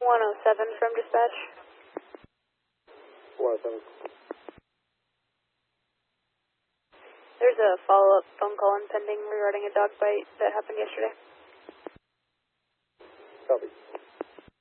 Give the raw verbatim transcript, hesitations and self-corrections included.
one oh seven from dispatch. one oh seven. There's a follow-up phone call impending regarding a dog bite that happened yesterday. Copy.